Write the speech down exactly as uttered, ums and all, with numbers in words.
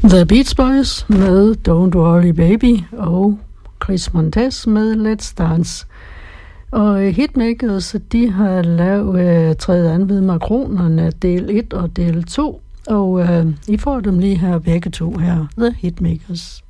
The Beach Boys med Don't Worry Baby og Chris Montez med Let's Dance. Og Hitmakers, de har lavet uh, tredje an ved makronerne, del et og del to, og uh, I får dem lige her begge to her, The Hitmakers.